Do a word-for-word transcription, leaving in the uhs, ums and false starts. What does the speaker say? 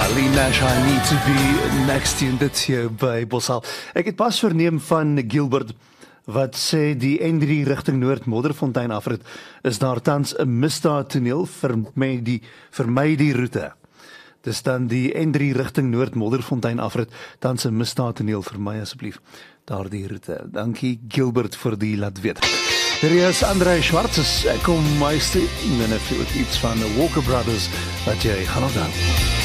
Lee Nash, I need to be next to you, dit hier by Boshal. Ek het pas verneem van Gilbert wat sê die N drie rigting Noord Modderfontein afrit is daar tans 'n misdaadtoneel vir my die vir my die roete. Dis dan die N drie rigting Noord Modderfontein afrit tans 'n misdaadtoneel vir my asseblief daardie roete. Dankie Gilbert vir die laat weet. Hier is André Schwartz, ek kom meeste en ek het iets van the Walker Brothers wat jy gaan onthou.